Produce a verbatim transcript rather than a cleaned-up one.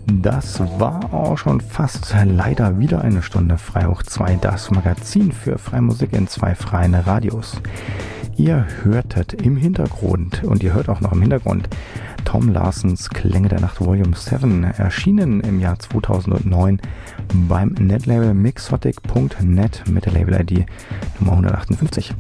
Das war auch schon fast leider wieder eine Stunde Freihoch zwei, das Magazin für freie Musik in zwei freien Radios. Ihr hörtet im Hintergrund und ihr hört auch noch im Hintergrund Tom Larsens Klänge der Nacht Volume sieben, erschienen im Jahr zweitausendneun beim Netlabel mixotic punkt net mit der Label-I D Nummer hundertachtundfünfzig.